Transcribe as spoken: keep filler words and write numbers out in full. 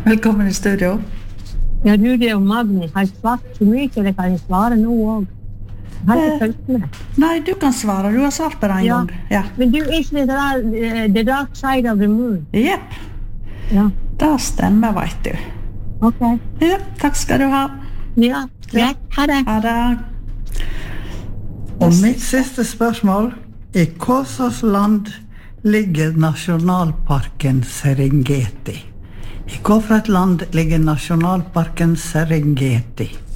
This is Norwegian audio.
Velkommen i studio. Ja, du, det og Magni har svart så mye, det kan jeg svare nå også. Jeg har ikke følt med. Nei, du kan svare, du har svart på det en Ja. gang. Ja. Men du, is det der, uh, the dark side of the moon? Jepp, Ja, det stemmer, vet du. ok. Ja, takk skal du ha. Ja, greit. Ha det. Ha det. Og mitt siste spørsmål, i hva slags land ligger nasjonalparken Serengeti? I hva for et land ligger nasjonalparken Serengeti?